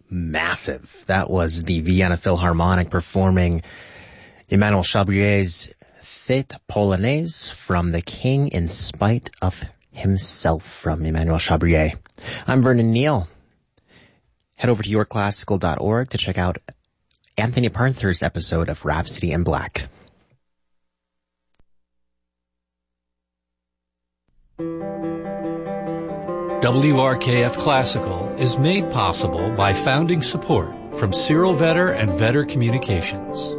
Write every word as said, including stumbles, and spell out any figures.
massive. That was the Vienna Philharmonic performing Emmanuel Chabrier's Fête Polonaise from The King in Spite of Himself from Emmanuel Chabrier. I'm Vernon Neal. Head over to your classical dot org to check out Anthony Parnther's episode of Rhapsody in Black. W R K F Classical is made possible by founding support from Cyril Vetter and Vetter Communications.